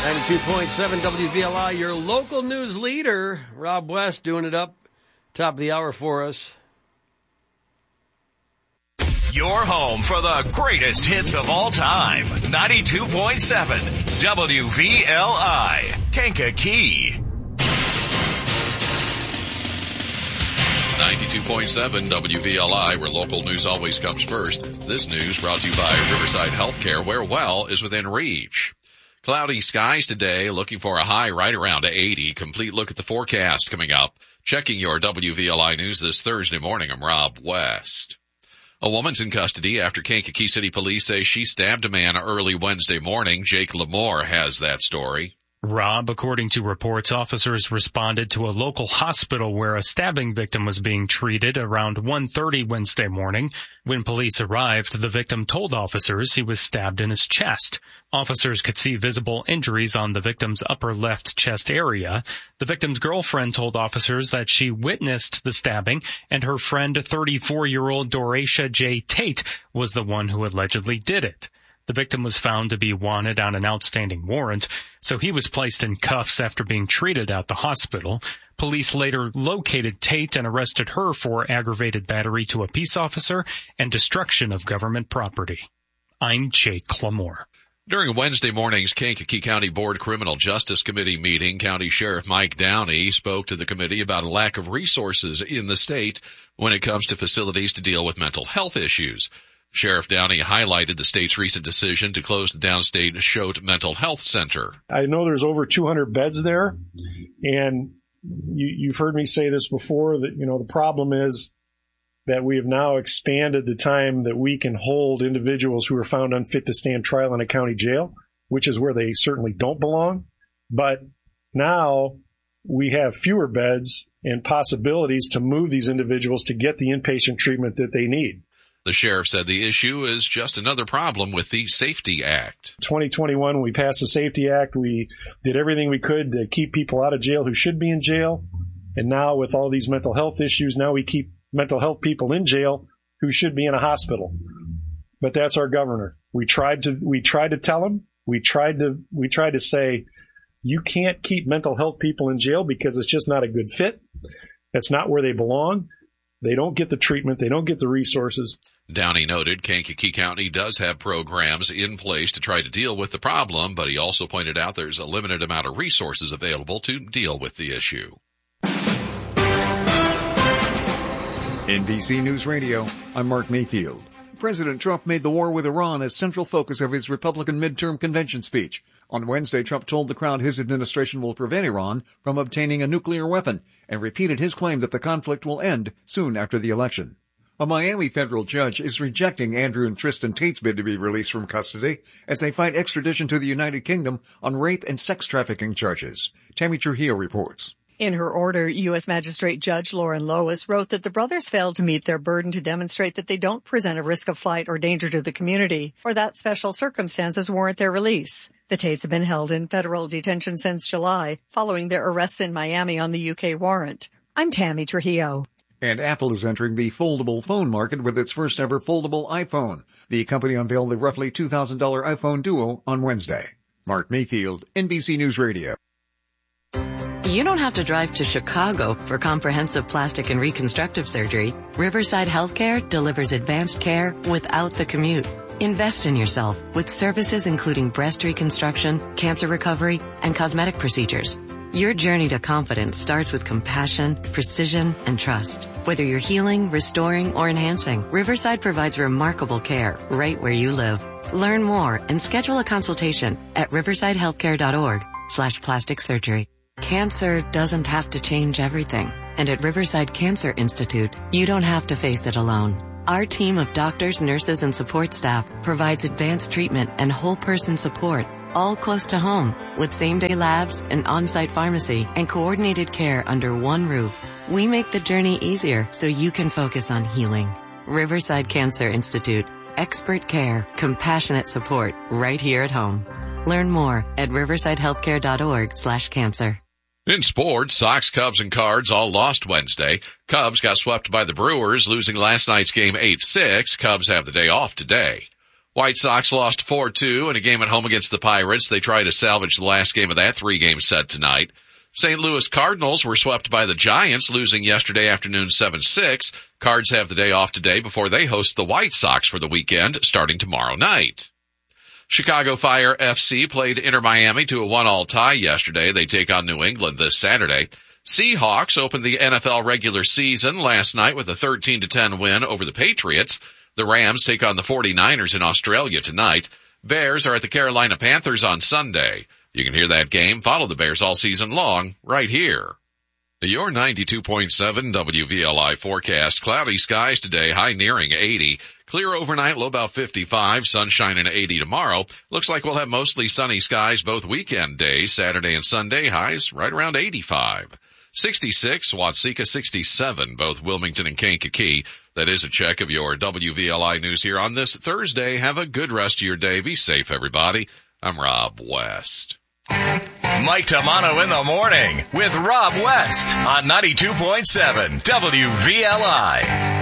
92.7 WVLI, your local news leader. Rob West doing it up. Top of the hour for us. Your home for the greatest hits of all time. 92.7 WVLI, Kankakee. 92.7 WVLI, where local news always comes first. This news brought to you by Riverside Healthcare, where well is within reach. Cloudy skies today, looking for a high right around 80. Complete look at the forecast coming up. Checking your WVLI news this Thursday morning, I'm Rob West. A woman's in custody after Kankakee City Police say she stabbed a man early Wednesday morning. Jake Lamore has that story. Rob, according to reports, officers responded to a local hospital where a stabbing victim was being treated around 1:30 Wednesday morning. When police arrived, the victim told officers he was stabbed in his chest. Officers could see visible injuries on the victim's upper left chest area. The victim's girlfriend told officers that she witnessed the stabbing, and her friend, 34-year-old Doracia J. Tate, was the one who allegedly did it. The victim was found to be wanted on an outstanding warrant, so he was placed in cuffs after being treated at the hospital. Police later located Tate and arrested her for aggravated battery to a peace officer and destruction of government property. I'm Jake Lamore. During Wednesday morning's Kankakee County Board Criminal Justice Committee meeting, County Sheriff Mike Downey spoke to the committee about a lack of resources in the state when it comes to facilities to deal with mental health issues. Sheriff Downey highlighted the state's recent decision to close the downstate Choate Mental Health Center. I know there's over 200 beds there, and you've heard me say this before, that, the problem is that we have now expanded the time that we can hold individuals who are found unfit to stand trial in a county jail, which is where they certainly don't belong. But now we have fewer beds and possibilities to move these individuals to get the inpatient treatment that they need. The sheriff said the issue is just another problem with the Safety Act. 2021, we passed the Safety Act. We did everything we could to keep people out of jail who should be in jail. And now with all these mental health issues, now we keep mental health people in jail who should be in a hospital. But that's our governor. We tried to tell him, we tried to say, you can't keep mental health people in jail because it's just not a good fit. That's not where they belong. They don't get the treatment. They don't get the resources. Downey noted Kankakee County does have programs in place to try to deal with the problem, but he also pointed out there's a limited amount of resources available to deal with the issue. NBC News Radio, I'm Mark Mayfield. President Trump made the war with Iran a central focus of his Republican midterm convention speech. On Wednesday, Trump told the crowd his administration will prevent Iran from obtaining a nuclear weapon and repeated his claim that the conflict will end soon after the election. A Miami federal judge is rejecting Andrew and Tristan Tate's bid to be released from custody as they fight extradition to the United Kingdom on rape and sex trafficking charges. Tammy Trujillo reports. In her order, U.S. Magistrate Judge Lauren Lois wrote that the brothers failed to meet their burden to demonstrate that they don't present a risk of flight or danger to the community, or that special circumstances warrant their release. The Tates have been held in federal detention since July, following their arrests in Miami on the U.K. warrant. I'm Tammy Trujillo. And Apple is entering the foldable phone market with its first ever foldable iPhone. The company unveiled the roughly $2,000 iPhone Duo on Wednesday. Mark Mayfield, NBC News Radio. You don't have to drive to Chicago for comprehensive plastic and reconstructive surgery. Riverside Healthcare delivers advanced care without the commute. Invest in yourself with services including breast reconstruction, cancer recovery, and cosmetic procedures. Your journey to confidence starts with compassion, precision, and trust. Whether you're healing, restoring, or enhancing, Riverside provides remarkable care right where you live. Learn more and schedule a consultation at riversidehealthcare.org/plastic surgery. Cancer doesn't have to change everything. And at Riverside Cancer Institute, you don't have to face it alone. Our team of doctors, nurses, and support staff provides advanced treatment and whole person support, all close to home, with same-day labs, an on-site pharmacy, and coordinated care under one roof. We make the journey easier so you can focus on healing. Riverside Cancer Institute. Expert care, compassionate support, right here at home. Learn more at riversidehealthcare.org/cancer. In sports, Sox, Cubs, and Cards all lost Wednesday. Cubs got swept by the Brewers, losing last night's game 8-6. Cubs have the day off today. White Sox lost 4-2 in a game at home against the Pirates. They try to salvage the last game of that 3-game set tonight. St. Louis Cardinals were swept by the Giants, losing yesterday afternoon 7-6. Cards have the day off today before they host the White Sox for the weekend, starting tomorrow night. Chicago Fire FC played Inter Miami to a 1-1 tie yesterday. They take on New England this Saturday. Seahawks opened the NFL regular season last night with a 13-10 win over the Patriots. The Rams take on the 49ers in Australia tonight. Bears are at the Carolina Panthers on Sunday. You can hear that game. Follow the Bears all season long right here. Your 92.7 WVLI forecast. Cloudy skies today, high nearing 80. Clear overnight, low about 55. Sunshine and 80 tomorrow. Looks like we'll have mostly sunny skies both weekend days, Saturday and Sunday. Highs right around 85. 66, Watseka 67, both Wilmington and Kankakee. That is a check of your WVLI news here on this Thursday. Have a good rest of your day. Be safe, everybody. I'm Rob West. Mike Tamano in the morning with Rob West on 92.7 WVLI.